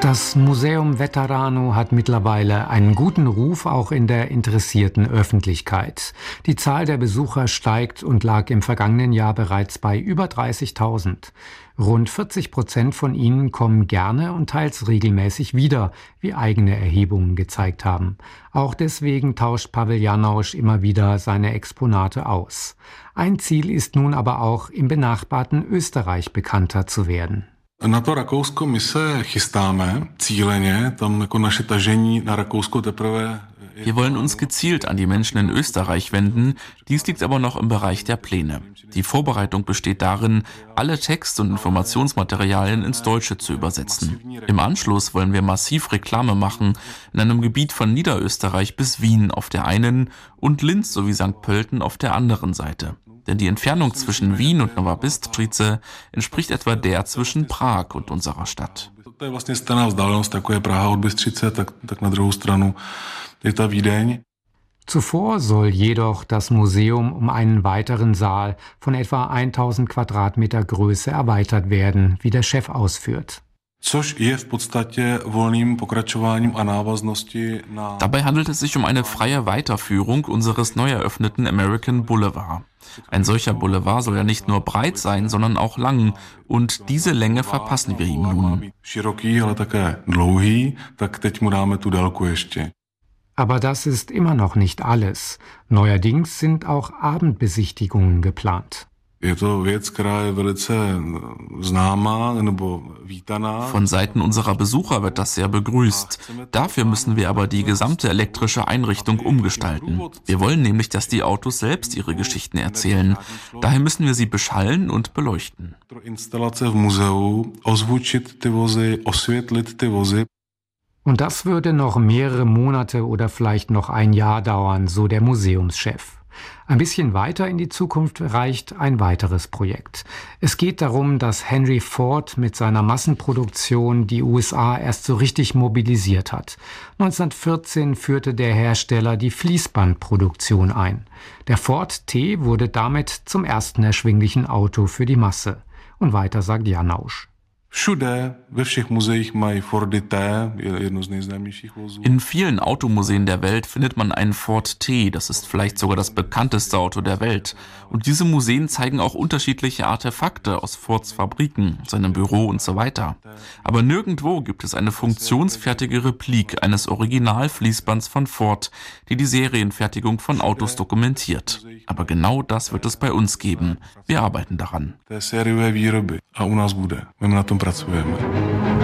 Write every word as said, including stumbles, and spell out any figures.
Das Museum Veterano hat mittlerweile einen guten Ruf auch in der interessierten Öffentlichkeit. Die Zahl der Besucher steigt und lag im vergangenen Jahr bereits bei über dreißigtausend. Rund vierzig Prozent von ihnen kommen gerne und teils regelmäßig wieder, wie eigene Erhebungen gezeigt haben. Auch deswegen tauscht Pavel Janausch immer wieder seine Exponate aus. Ein Ziel ist nun aber auch, im benachbarten Österreich bekannter zu werden. Na to Rakousko my se chystáme cíleně, tam jako naše tažení na Rakousko teprve. Wir wollen uns gezielt an die Menschen in Österreich wenden. Dies liegt aber noch im Bereich der Pläne. Die Vorbereitung besteht darin, alle Text- und Informationsmaterialien ins Deutsche zu übersetzen. Im Anschluss wollen wir massiv Reklame machen, in einem Gebiet von Niederösterreich bis Wien auf der einen und Linz sowie Sankt Pölten auf der anderen Seite. Denn die Entfernung zwischen Wien und Nova Bystrica entspricht etwa der zwischen Prag und unserer Stadt. To je vlastně stejná vzdálenost, jako je Praha od Bystřice, tak, tak na druhou stranu je ta Vídeň. Zuvor soll jedoch das Museum um einen weiteren Saal von etwa tausend Quadratmeter Größe erweitert werden, wie der Chef ausführt. Což je v podstatě volným pokračováním a návaznosti na... Dabei handelt es sich um eine freie Weiterführung unseres neu eröffneten American Boulevard. Ein solcher Boulevard soll ja nicht nur breit sein, sondern auch lang. Und diese Länge verpassen wir ihm nun. Široký, ale také dlouhý, tak teď mu dáme tu délku ještě. Aber das ist immer noch nicht alles. Neuerdings sind auch Abendbesichtigungen geplant. Je to věc, která je velice známá nebo vítaná. Von Seiten unserer Besucher wird das sehr begrüßt. Dafür müssen wir aber die gesamte elektrische Einrichtung umgestalten. Wir wollen nämlich, dass die Autos selbst ihre Geschichten erzählen. Daher müssen wir sie beschallen und beleuchten. Instalace v muzeu, ozvučit ty vozy, osvětlit ty vozy. Und das würde noch mehrere Monate oder vielleicht noch ein Jahr dauern, so der Museumschef. Ein bisschen weiter in die Zukunft reicht ein weiteres Projekt. Es geht darum, dass Henry Ford mit seiner Massenproduktion die U S A erst so richtig mobilisiert hat. neunzehnhundertvierzehn führte der Hersteller die Fließbandproduktion ein. Der Ford T wurde damit zum ersten erschwinglichen Auto für die Masse. Und weiter sagt Janausch. Všude, ve všech muzeích mají Fordy T, jedno z nejznámějších vozů. In vielen Automuseen der Welt findet man einen Ford T, das ist vielleicht sogar das bekannteste Auto der Welt. Und diese Museen zeigen auch unterschiedliche Artefakte aus Fords Fabriken, seinem Büro und so weiter. Aber nirgendwo gibt es eine funktionsfertige Replik eines Originalfließbands von Ford, die die Serienfertigung von Autos dokumentiert. Aber genau das wird es bei uns geben. Wir arbeiten daran. Té sériové výroby a u nás bude. My na tom pracujeme.